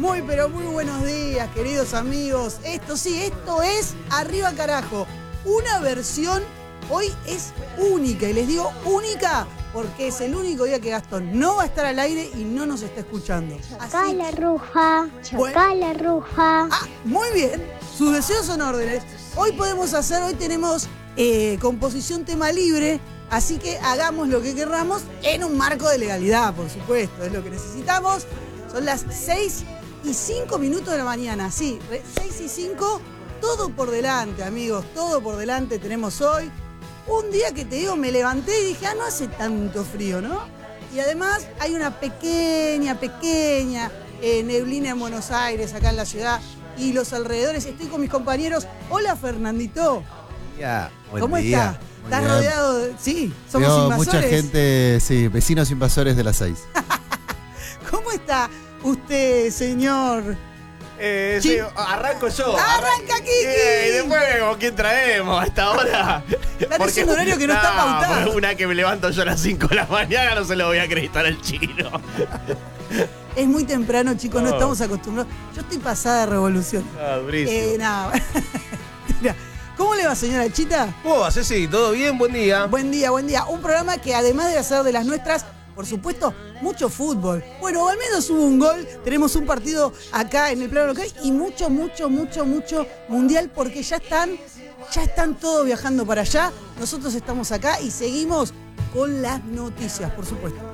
Muy, pero muy buenos días, queridos amigos. Esto es Arriba Carajo. Una versión hoy es única, y les digo única porque es el único día que Gastón no va a estar al aire y no nos está escuchando. Chocá la ruja, chocá la ruja. Ah, muy bien. Sus deseos son órdenes. Hoy tenemos composición tema libre, así que hagamos lo que querramos en un marco de legalidad, por supuesto. Es lo que necesitamos. Son las 6:05 de la mañana. Sí, 6:05. Todo por delante, amigos. Todo por delante tenemos hoy. Un día que te digo, me levanté y dije, no hace tanto frío, ¿no? Y además hay una pequeña neblina en Buenos Aires, acá en la ciudad y los alrededores. Estoy con mis compañeros. Hola, Fernandito. Ya, ¿Cómo está? ¿Estás bien. rodeado de...? Sí, somos Veo invasores. mucha gente, sí, vecinos invasores de las 6. ¿Cómo está usted, señor? Sí, arranco yo. ¡Arranca, Kiki! Y después vemos quién traemos a esta hora. Dale un horario que no está pautado. Por una que me levanto yo a las 5 de la mañana, no se lo voy a acreditar al chino. Es muy temprano, chicos, no estamos acostumbrados. Yo estoy pasada de revolución. Durísimo. Nada. Mira, ¿cómo le va, señora Chita? ¿Cómo va, Ceci? ¿Todo bien? Buen día. Buen día, buen día. Un programa que además de hacer de las nuestras, por supuesto, mucho fútbol. Bueno, al menos hubo un gol. Tenemos un partido acá en el plano local y mucho mundial porque ya están todos viajando para allá. Nosotros estamos acá y seguimos con las noticias, por supuesto.